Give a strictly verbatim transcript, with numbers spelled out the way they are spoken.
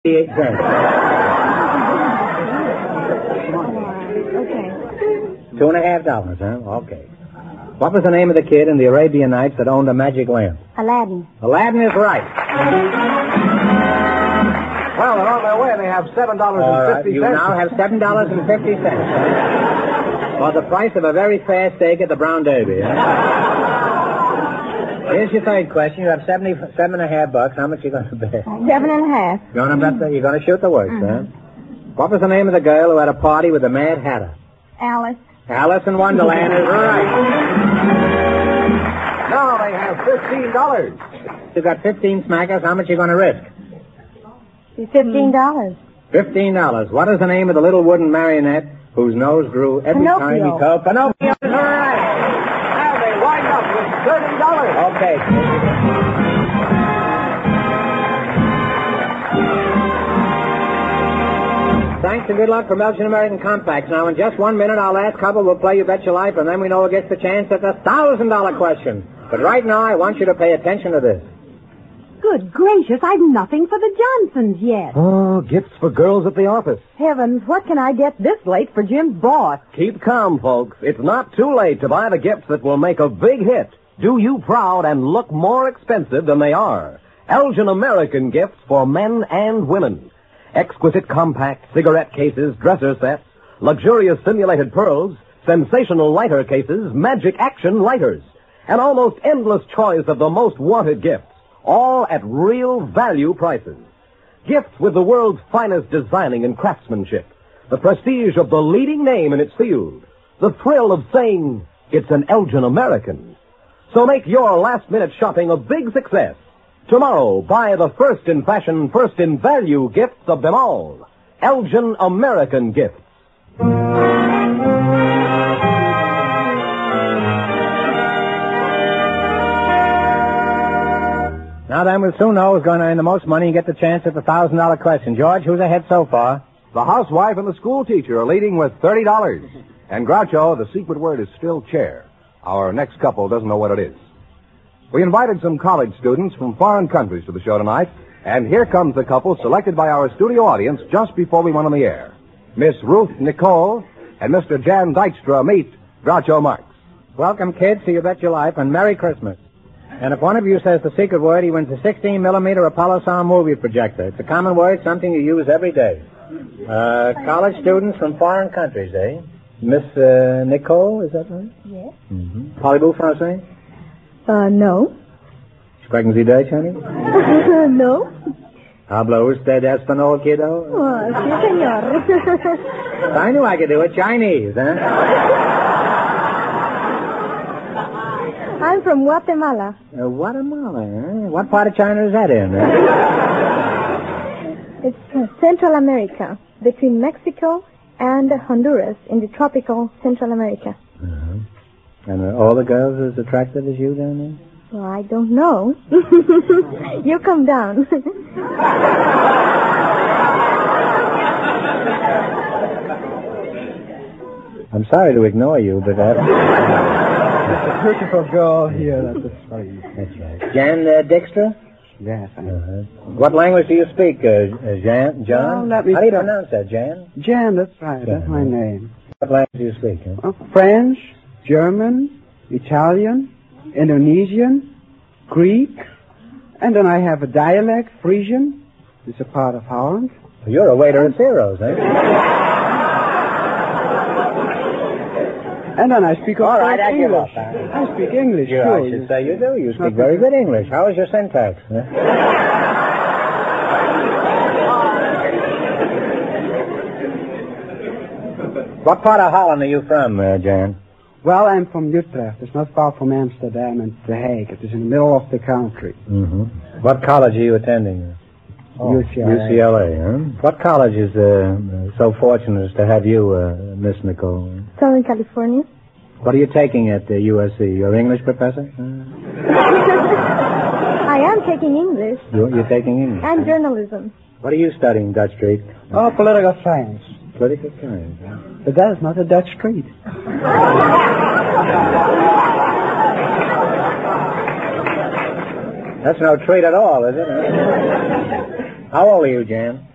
eight cents. Okay. Two and a half dollars, huh? Okay. What was the name of the kid in the Arabian Nights that owned a magic lamp? Aladdin. Aladdin is right. Well, they're on their way. They have seven dollars and fifty cents. You now have seven dollars and fifty cents. For the price of a very fair steak at the Brown Derby. Huh? Here's your third question. You have seventy, seven and a half bucks. How much are you going to bet? Seven and a half. You're going to bet the, you're going to shoot the worst, Mm-hmm. huh? What was the name of the girl who had a party with the Mad Hatter? Alice. Alice in Wonderland is right. Now they have fifteen dollars. You got fifteen smackers. How much are you going to risk? Fifteen dollars. Fifteen dollars. What is the name of the little wooden marionette whose nose grew every Pinocchio. time he told? Pinocchio is right. Now they wind up with thirty dollars. Okay. Thanks and good luck from Belgian American Compacts. Now, in just one minute, our last couple will play You Bet Your Life, and then we know who gets the chance at the one thousand dollars question. But right now, I want you to pay attention to this. Good gracious, I've nothing for the Johnsons yet. Oh, gifts for girls at the office. Heavens, what can I get this late for Jim's boss? Keep calm, folks. It's not too late to buy the gifts that will make a big hit, do you proud, and look more expensive than they are. Elgin American gifts for men and women. Exquisite compact cigarette cases, dresser sets, luxurious simulated pearls, sensational lighter cases, magic action lighters, an almost endless choice of the most wanted gifts, all at real value prices. Gifts with the world's finest designing and craftsmanship, the prestige of the leading name in its field, the thrill of saying it's an Elgin American. So make your last-minute shopping a big success. Tomorrow, buy the first in fashion, first in value gifts of them all. Elgin American Gifts. Now then, we'll soon know who's going to earn the most money and get the chance at the one thousand dollars question. George, who's ahead so far? The housewife and the school teacher are leading with thirty dollars. And Groucho, the secret word is still chair. Our next couple doesn't know what it is. We invited some college students from foreign countries to the show tonight, and here comes the couple selected by our studio audience just before we went on the air. Miss Ruth Nicole and Mister Jan Dykstra meet Groucho Marx. Welcome, kids, to You Bet Your Life, and Merry Christmas. And if one of you says the secret word, he wins a sixteen millimeter Apollo sound movie projector. It's a common word, something you use every day. Uh, college students from foreign countries, eh? Miss uh, Nicole, is that right? Yes. Mm-hmm. Parlez-vous français? Uh, no. Sprechen Sie Deutsch, honey? No. Habla usted español, kiddo? Oh, sí, señor. I knew I could do it. Chinese, huh? I'm from Guatemala. Uh, Guatemala, huh? What part of China is that in? Huh? It's uh, Central America, between Mexico and Honduras, in the tropical Central America. Uh-huh. And are all the girls as attractive as you down there? Well, I don't know. You come down. I'm sorry to ignore you, but that... It's a beautiful girl here. That's funny. That's right. Jan uh, Dykstra? Yes, I know. Uh-huh. What language do you speak, uh, uh, Jan? John? Well, let me How do you start. pronounce that, Jan? Jan, that's right. Jan. That's my name. What language do you speak? Huh? Uh, French, German, Italian, Indonesian, Greek, and then I have a dialect, Frisian. It's a part of Holland. You're a waiter at Ciro's, eh? And then I speak, of All right, course, I give English. up, huh? I speak English, You, too. I should say you do. You Not speak very because- good English. How is your syntax? Huh? What part of Holland are you from, uh, Jan? Well, I'm from Utrecht. It's not far from Amsterdam and The Hague. It is in the middle of the country. Mm-hmm. What college are you attending? U C L A. U C L A, huh? What college is uh, so fortunate as to have you, uh, Miss Nicole? Southern California. What are you taking at the U S C? Your English professor? Uh, I am taking English you, you're taking English. and journalism. What are you studying, Dutch Street? Oh, political science. Political science. Huh? But that is not a Dutch street. That's no treat at all, is it? How old are you, Jan?